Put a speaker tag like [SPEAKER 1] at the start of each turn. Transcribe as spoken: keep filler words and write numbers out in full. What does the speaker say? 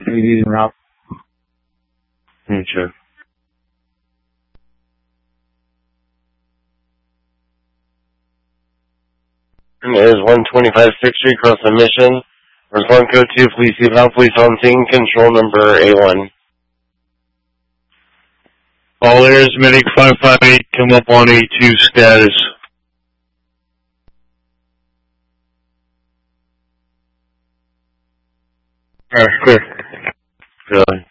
[SPEAKER 1] using route.
[SPEAKER 2] Okay. And it is one twenty-five sixth Street, cross the Mission. Respond code two, please see now, police on scene, control number A one.
[SPEAKER 3] All airs, medic five five eight, come up on A two status. Alright, clear.
[SPEAKER 2] Really?